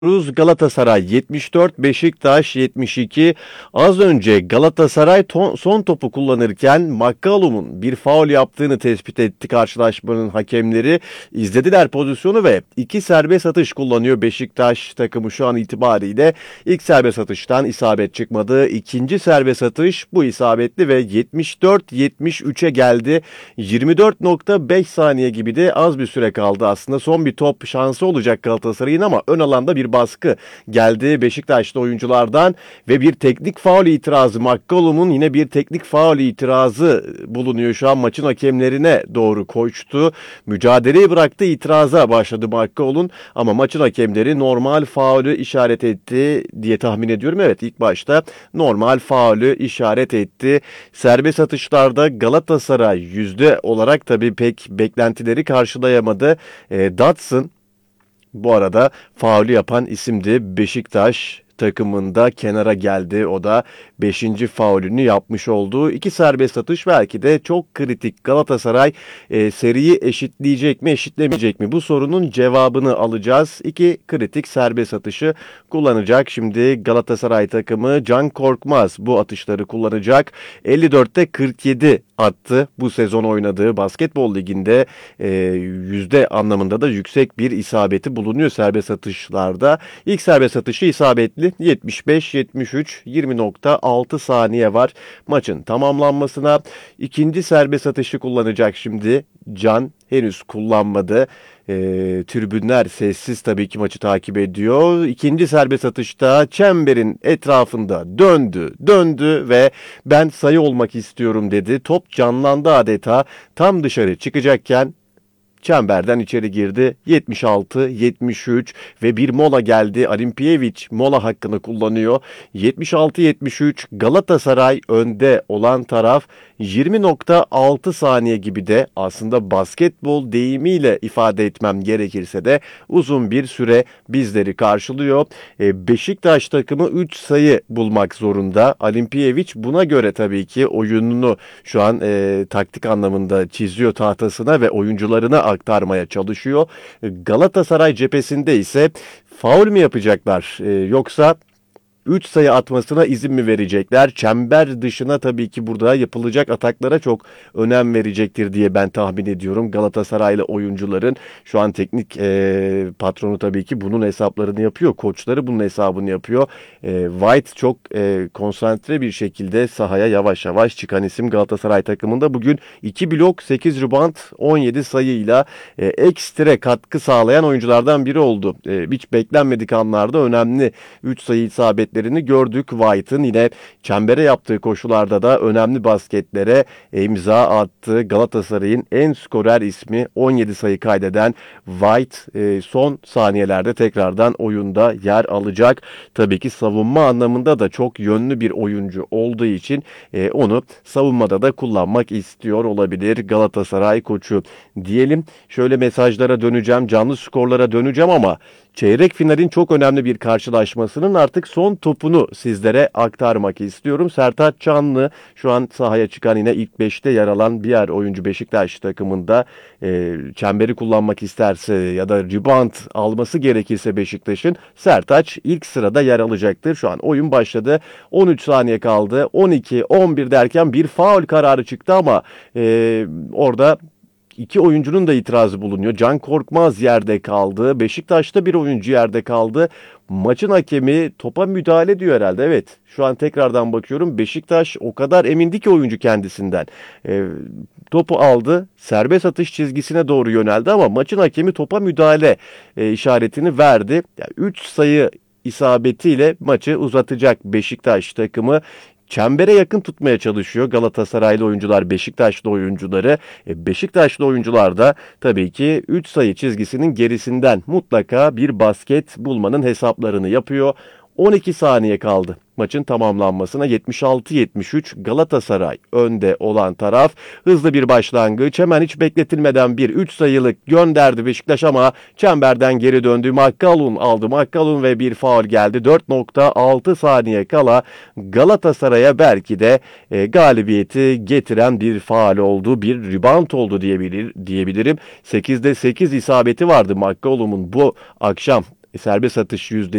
Galatasaray 74, Beşiktaş 72. Az önce Galatasaray son topu kullanırken McCallum'un bir faul yaptığını tespit etti karşılaşmanın hakemleri. İzlediler pozisyonu ve iki serbest atış kullanıyor Beşiktaş takımı şu an itibariyle. İlk serbest atıştan isabet çıkmadı. İkinci serbest atış bu isabetli ve 74-73'e geldi. 24.5 saniye gibi de az bir süre kaldı aslında. Son bir top şansı olacak Galatasaray'ın ama ön alanda bir baskı geldi Beşiktaşlı oyunculardan ve bir teknik faul itirazı. McCallum'un yine bir teknik faul itirazı bulunuyor şu an maçın hakemlerine doğru koştu. Mücadeleyi bıraktı, itiraza başladı McCallum ama maçın hakemleri normal faulü işaret etti diye tahmin ediyorum. Evet, ilk başta normal faulü işaret etti. Serbest atışlarda Galatasaray yüzde olarak tabii pek beklentileri karşılayamadı. Dotson bu arada faulü yapan isimdi. Beşiktaş takımında kenara geldi. O da 5. faulünü yapmış olduğu iki serbest atış belki de çok kritik. Galatasaray seriyi eşitleyecek mi, eşitlemeyecek mi? Bu sorunun cevabını alacağız. İki kritik serbest atışı kullanacak. Şimdi Galatasaray takımı Can Korkmaz bu atışları kullanacak. 54'te 47 attı. Bu sezon oynadığı basketbol liginde yüzde anlamında da yüksek bir isabeti bulunuyor serbest atışlarda. İlk serbest atışı isabetli. 75-73, 20.6 saniye var maçın tamamlanmasına. İkinci serbest atışı kullanacak şimdi. Can henüz kullanmadı. Tribünler sessiz tabii ki maçı takip ediyor. İkinci serbest atışta çemberin etrafında döndü ve ben sayı olmak istiyorum dedi. Top canlandı adeta. Tam dışarı çıkacakken çemberden içeri girdi. 76-73 ve bir mola geldi. Alimpiyevic mola hakkını kullanıyor. 76-73 Galatasaray önde olan taraf. 20.6 saniye gibi de aslında basketbol deyimiyle ifade etmem gerekirse de uzun bir süre bizleri karşılıyor. Beşiktaş takımı 3 sayı bulmak zorunda. Alimpiyevic buna göre tabii ki oyununu şu an taktik anlamında çiziyor tahtasına ve oyuncularına aktarmaya çalışıyor. Galatasaray cephesinde ise faul mü yapacaklar yoksa 3 sayı atmasına izin mi verecekler? Çember dışına tabii ki burada yapılacak ataklara çok önem verecektir diye ben tahmin ediyorum. Galatasaraylı oyuncuların şu an teknik patronu tabii ki bunun hesaplarını yapıyor. Koçları bunun hesabını yapıyor. White çok konsantre bir şekilde sahaya yavaş yavaş çıkan isim Galatasaray takımında. Bugün 2 blok, 8 rebound, 17 sayıyla ekstra katkı sağlayan oyunculardan biri oldu. Hiç beklenmedik anlarda önemli 3 sayı isabet gördük. White'ın yine çembere yaptığı koşularda da önemli basketlere imza attı. Galatasaray'ın en skorer ismi 17 sayı kaydeden White son saniyelerde tekrardan oyunda yer alacak. Tabii ki savunma anlamında da çok yönlü bir oyuncu olduğu için onu savunmada da kullanmak istiyor olabilir Galatasaray koçu. Diyelim şöyle mesajlara döneceğim, canlı skorlara döneceğim ama çeyrek finalin çok önemli bir karşılaşmasının artık son topunu sizlere aktarmak istiyorum. Sertaç Canlı şu an sahaya çıkan yine ilk 5'te yer alan diğer oyuncu Beşiktaş takımında çemberi kullanmak isterse ya da rebound alması gerekirse Beşiktaş'ın Sertaç ilk sırada yer alacaktır. Şu an oyun başladı. 13 saniye kaldı. 12-11 derken bir faul kararı çıktı ama orada İki oyuncunun da itirazı bulunuyor. Can Korkmaz yerde kaldı. Beşiktaş'ta bir oyuncu yerde kaldı. Maçın hakemi topa müdahale diyor herhalde. Evet, şu an tekrardan bakıyorum. Beşiktaş o kadar emindi ki oyuncu kendisinden. Topu aldı. Serbest atış çizgisine doğru yöneldi ama maçın hakemi topa müdahale işaretini verdi. Yani 3 sayı isabetiyle maçı uzatacak Beşiktaş takımı. Çembere yakın tutmaya çalışıyor Galatasaraylı oyuncular, Beşiktaşlı oyuncuları. Beşiktaşlı oyuncular da tabii ki 3 sayı çizgisinin gerisinden mutlaka bir basket bulmanın hesaplarını yapıyor. 12 saniye kaldı maçın tamamlanmasına. 76-73 Galatasaray önde olan taraf. Hızlı bir başlangıç, hemen hiç bekletilmeden bir 3 sayılık gönderdi Beşiktaş ama çemberden geri döndü. McCallum aldı. McCallum ve bir faul geldi. 4.6 saniye kala Galatasaray'a belki de galibiyeti getiren bir faul oldu. Bir rebound oldu diyebilirim. 8'de 8 isabeti vardı McCallum'un bu akşam serbest atış yüzdesi